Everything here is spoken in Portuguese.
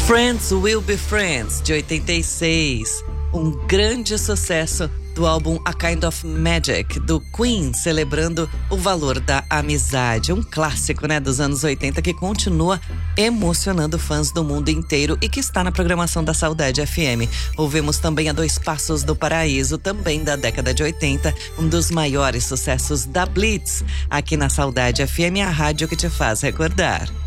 Friends Will Be Friends, de 86. Um grande sucesso do álbum A Kind of Magic, do Queen, celebrando o valor da amizade. Um clássico, né, dos anos 80 que continua emocionando fãs do mundo inteiro e que está na programação da Saudade FM. Ouvimos também A Dois Passos do Paraíso, também da década de 80, um dos maiores sucessos da Blitz. Aqui na Saudade FM, a rádio que te faz recordar.